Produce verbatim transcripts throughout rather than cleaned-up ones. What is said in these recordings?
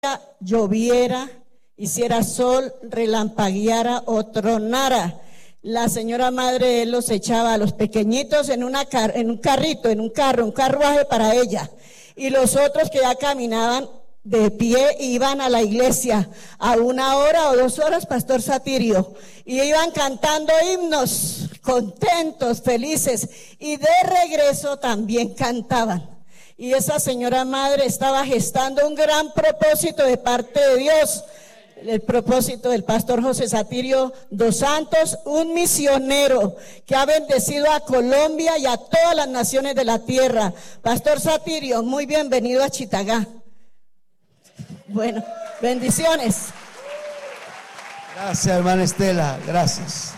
lloviera, hiciera sol, relampagueara o tronara, la señora madre él los echaba a los pequeñitos en, una car en un carrito, en un carro, un carruaje para ella, y los otros que ya caminaban de pie iban a la iglesia a una hora o dos horas, Pastor Satirio, y iban cantando himnos, contentos, felices, y de regreso también cantaban. Y esa señora madre estaba gestando un gran propósito de parte de Dios, el propósito del pastor José Satirio dos Santos, un misionero que ha bendecido a Colombia y a todas las naciones de la tierra. Pastor Satirio, muy bienvenido a Chitagá. Bueno, bendiciones. Gracias, hermana Estela, gracias.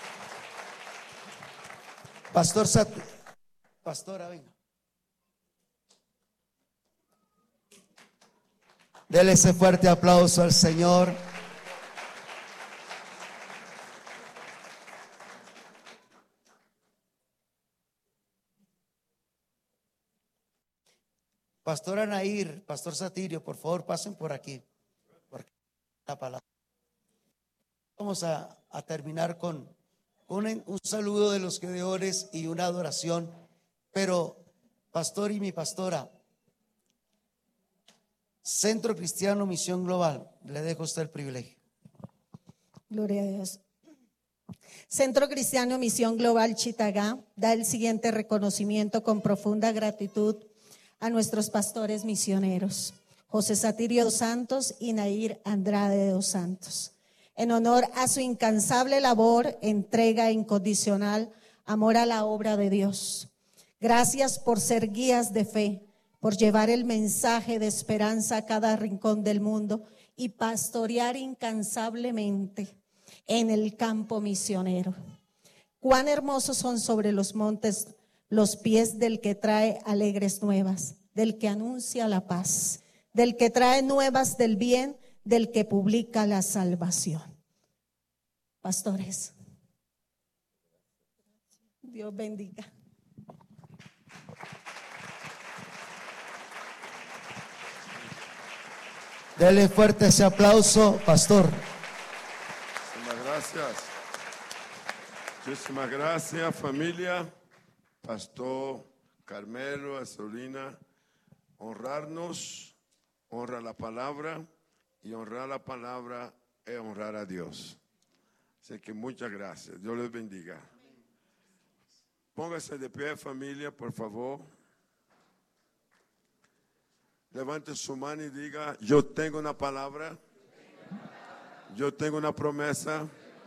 Pastor Satirio, pastora, venga. Dele ese fuerte aplauso al Señor. Pastora Nair, Pastor Satirio, por favor pasen por aquí. Por la palabra. Vamos a, a terminar con, con un, un saludo de los creadores y una adoración. Pero, pastor y mi pastora, Centro Cristiano Misión Global, le dejo a usted el privilegio. Gloria a Dios. Centro Cristiano Misión Global Chitagá da el siguiente reconocimiento con profunda gratitud a nuestros pastores misioneros, José Satirio dos Santos y Nair Andrade dos Santos, en honor a su incansable labor, entrega incondicional, amor a la obra de Dios. Gracias por ser guías de fe, por llevar el mensaje de esperanza a cada rincón del mundo y pastorear incansablemente en el campo misionero. Cuán hermosos son sobre los montes los pies del que trae alegres nuevas, del que anuncia la paz, del que trae nuevas del bien, del que publica la salvación. Pastores, Dios bendiga. Dele fuerte ese aplauso, pastor. Muchísimas gracias. Muchísimas gracias, familia. Pastor Carmelo, Asolina, honrarnos, honra la palabra, y honrar la palabra es honrar a Dios. Así que muchas gracias. Dios les bendiga. Póngase de pie, familia, por favor. Levante su mano y diga: yo tengo una palabra, yo tengo una promesa,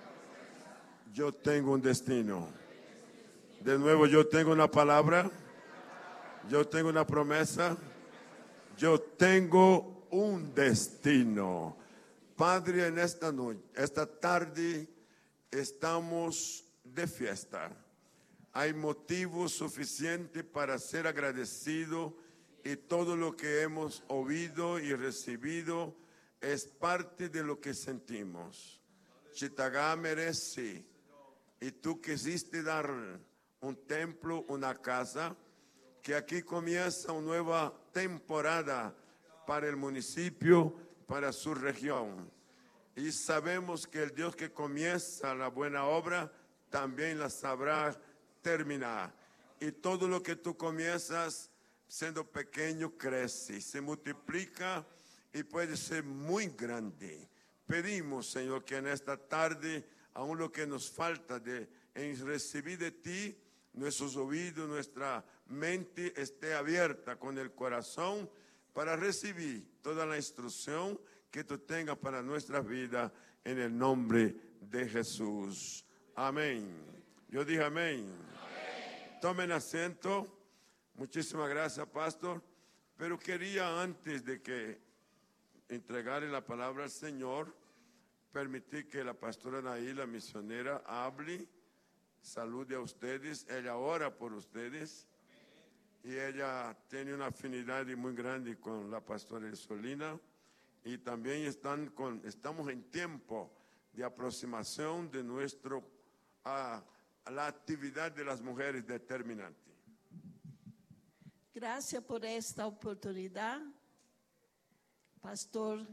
yo tengo un destino. De nuevo, yo tengo una palabra, yo tengo una promesa, yo tengo un destino. Padre, en esta noche, esta tarde estamos de fiesta. Hay motivo suficiente para ser agradecido. Y todo lo que hemos oído y recibido es parte de lo que sentimos. Chitagá merece. Y tú quisiste dar un templo, una casa, que aquí comienza una nueva temporada para el municipio, para su región. Y sabemos que el Dios que comienza la buena obra, también la sabrá terminar. Y todo lo que tú comienzas, siendo pequeño, crece, se multiplica y puede ser muy grande. Pedimos, Señor, que en esta tarde, aún lo que nos falta de en recibir de ti, nuestros oídos, nuestra mente esté abierta con el corazón para recibir toda la instrucción que tú tengas para nuestra vida, en el nombre de Jesús. Amén. Yo dije amén. Amén. Tomen asiento. Muchísimas gracias, pastor. Pero quería, antes de que entregarle la palabra al Señor, permitir que la pastora Nair, la misionera, hable, salude a ustedes. Ella ora por ustedes y ella tiene una afinidad muy grande con la pastora Solina, y también están con, estamos en tiempo de aproximación de nuestro a, a la actividad de las mujeres determinante. Gracias por esta oportunidad Pastor